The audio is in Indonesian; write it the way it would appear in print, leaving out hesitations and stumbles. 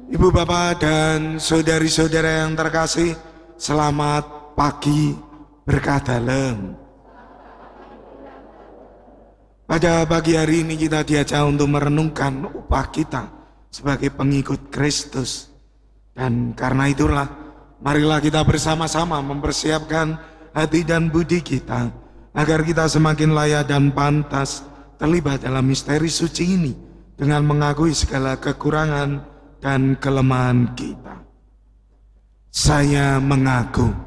Ibu bapak dan saudari-saudara yang terkasih, selamat pagi berkah dalem. Pada pagi hari ini kita diajak untuk merenungkan upah kita sebagai pengikut Kristus. Dan karena itulah, marilah kita bersama-sama mempersiapkan hati dan budi kita agar kita semakin layak dan pantas terlibat dalam misteri suci ini dengan mengakui segala kekurangan dan kelemahan kita. Saya mengaku